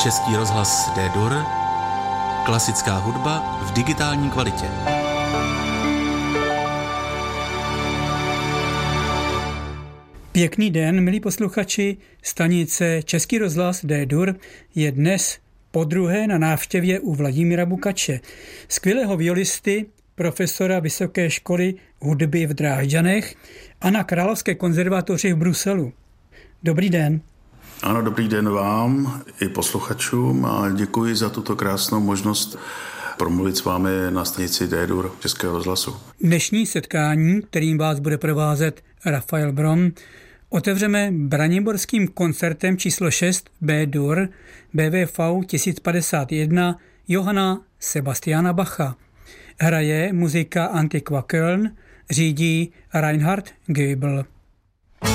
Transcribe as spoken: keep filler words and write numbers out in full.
Český rozhlas D-Dur, klasická hudba v digitální kvalitě. Pěkný den, milí posluchači. Stanice Český rozhlas D-Dur je dnes podruhé na návštěvě u Vladimíra Bukače, skvělého violisty, profesora Vysoké školy hudby v Drážďanech a na Královské konzervatoři v Bruselu. Dobrý den. Ano, dobrý den vám i posluchačům a děkuji za tuto krásnou možnost promluvit s vámi na stanici D-Dur Českého rozhlasu. Dnešní setkání, kterým vás bude provázet Rafael Brom, otevřeme braniborským koncertem číslo šest B-Dur B V V tisíc padesát jedna Johanna Sebastiana Bacha. Hraje muzika Antiqua Köln, řídí Reinhard Goebel.